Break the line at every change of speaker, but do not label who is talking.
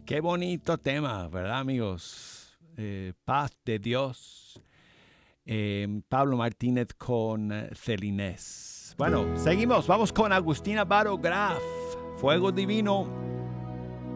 Qué bonito tema, ¿verdad, amigos? Paz de Dios. Pablo Martínez con Celinés. Bueno, seguimos. Vamos con Agustina Baro Graf. Fuego Divino.